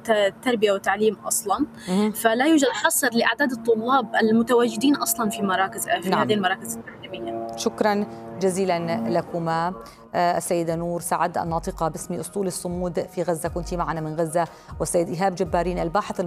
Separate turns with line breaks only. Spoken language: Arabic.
تربية وتعليم أصلا، فلا يوجد حصر لأعداد الطلاب المتواجدين أصلا في هذه المراكز التعليمية.
شكرا جزيلا لكما. السيدة نور سعد الناطقة باسم أسطول الصمود في غزة، كنت معنا من غزة، والسيد إيهاب جبارين الباحث